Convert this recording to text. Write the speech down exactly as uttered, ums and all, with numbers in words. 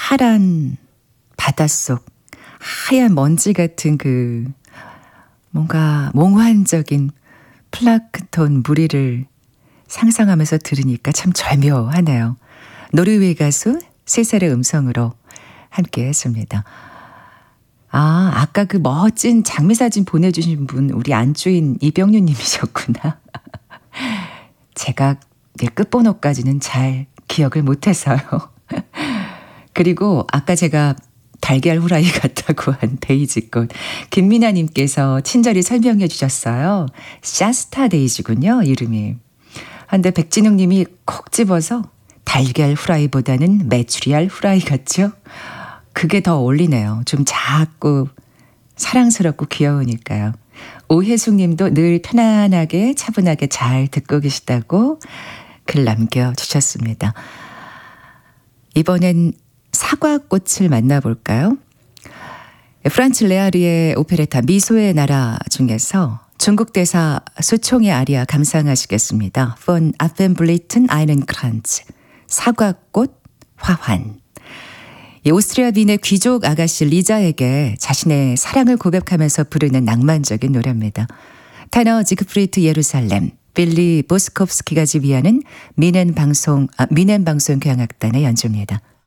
파란 바닷속 하얀 먼지 같은 그 뭔가 몽환적인 플랑크톤 무리를 상상하면서 들으니까 참 절묘하네요. 노르웨이 가수 세셀의 음성으로 함께 했습니다. 아, 아까 그 멋진 장미 사진 보내주신 분 우리 안주인 이병윤 님이셨구나. 제가 끝번호까지는 잘 기억을 못해서요. 그리고 아까 제가 달걀 후라이 같다고 한 데이지꽃 김미나 님께서 친절히 설명해 주셨어요. 샤스타 데이지군요, 이름이. 근데 백진웅 님이 콕 집어서 달걀 후라이보다는 메추리알 후라이 같죠? 그게 더 어울리네요. 좀 작고 사랑스럽고 귀여우니까요. 오혜숙 님도 늘 편안하게 차분하게 잘 듣고 계시다고 글 남겨주셨습니다. 이번엔 사과꽃을 만나볼까요? 프란츠 레아르의 오페레타 미소의 나라 중에서 중국 대사 수총의 아리아 감상하시겠습니다. Von Affenblüten einen Kranz, 사과꽃 화환. 이 오스트리아 빈의 귀족 아가씨 리자에게 자신의 사랑을 고백하면서 부르는 낭만적인 노래입니다. 타너 지크프리트 예루살렘, 빌리 보스콥스키가 지휘하는 미넨 방송, 아, 미넨 방송 교향악단의 연주입니다.